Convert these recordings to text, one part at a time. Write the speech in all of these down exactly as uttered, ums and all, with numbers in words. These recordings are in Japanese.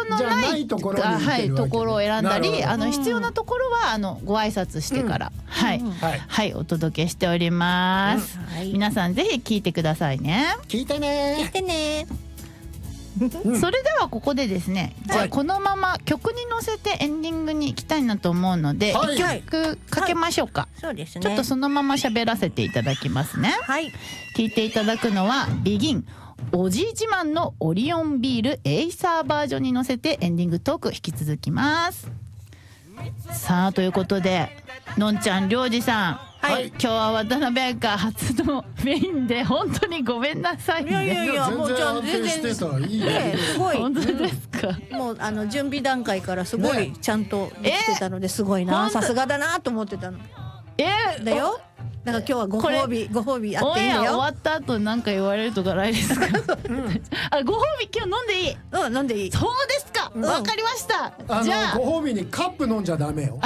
のないところに行ってるわけね、 はい、ところを選んだり、あのうん、 必要なところはあのご挨拶してから、 うん、 はい、 うん、はい、 はい、お届けしております、 うん、はい、 皆さんぜひ聞いてくださいね。 聞いてね聞いてね。 それではここでですね、じゃあこのまま曲に乗せてエンディングに行きたいなと思うので、 はい、 一曲かけましょうか、 はい、そうですね、 ちょっとそのまま喋らせていただきますね。 はい、 聞いていただくのはビギンおじい自慢のオリオンビールエイサーバージョンに乗せてエンディングトーク引き続きます。さあということで、のんちゃん、りょうじさん、 はい、 今日は渡辺彩香初のメインで本当にごめんなさいね。 いやいやいや、もうじゃあ全然してたらいいね、 ね、すごい。 本当ですか。 もうあの準備段階からすごいちゃんとできてたので、すごいな、さすがだなと思ってたの。 えー、 だよ。だから今日はご褒美、ご褒美あっていいんだよ。 オンエア終わった後なんか言われるとかないですか。うん、あ、ご褒美今日飲んでいい。 うん、飲んでいい。 そうですか。わ、うん、かりました。 あのじゃあご褒美にカップ飲んじゃダメよ。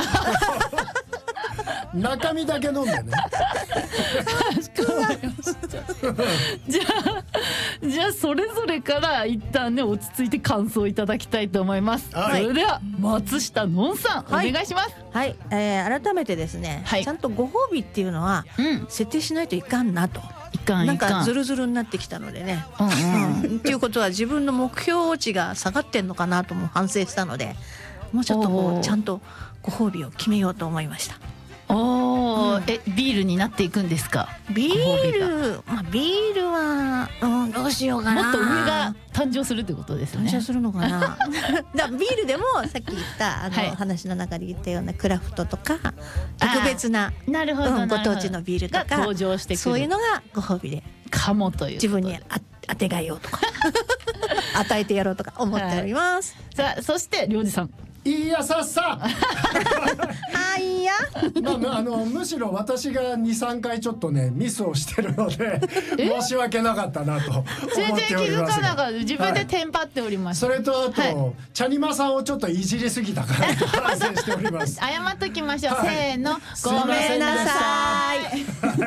中身だけ飲んでね。 じゃあじゃあそれぞれから一旦ね落ち着いて感想いただきたいと思います、はい、それでは松下のんさん、はい、お願いします。 はい、えー、改めてですね、はい、ちゃんとご褒美っていうのは、うん、設定しないといかんなと。 いかんいかん、 なんかズルズルになってきたのでね、うんうんうん、っていうことは自分の目標値が下がってんのかなとも反省したので、もうちょっとこうちゃんとご褒美を決めようと思いました。 おー、うん、えビールになっていくんですか。 ビール、まあ、ビールは、うん、どうしようかな。 もっと上が誕生するってことですね。 誕生するのかな。だビールでもさっき言ったあの、はい、話の中で言ったようなクラフトとか特別な、 なるほど、 うん、ご当地のビールとか登場してくる、 そういうのがご褒美でかもという自分にあ当てがえようとか与えてやろうとか思っております、 はい、さあそしてりょうじさん、 いやさっさはいやまあ、あのむしろ私が にさんかいちょっとねミスをしてるので申し訳なかったなと思っております。 全然気づかなかった。自分でテンパっております、 はい、それとあと、はい、チャニマさんをちょっといじりすぎたから反省しております。 謝っときましょう、はい、せーの、 ごめんなさい。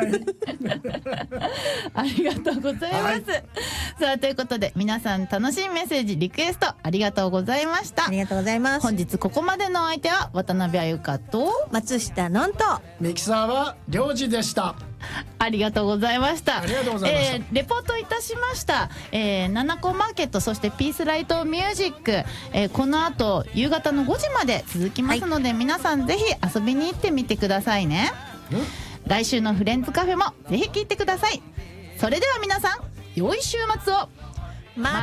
ありがとうございます、はい、さあということで皆さん楽しいメッセージリクエストありがとうございました。 ありがとうございます。 本日ここまでのお相手は渡辺あゆかと松下のんとミキサーはりょうじでした。 ありがとうございました。 ありがとうございました、 えー、レポートいたしました、えー、ナナコマーケット、そしてピースライトミュージック、えー、この後夕方のごじまで続きますので、はい、皆さんぜひ遊びに行ってみてくださいね。来週のフレンズカフェもぜひ聞いてください。それでは皆さん良い週末を。 ま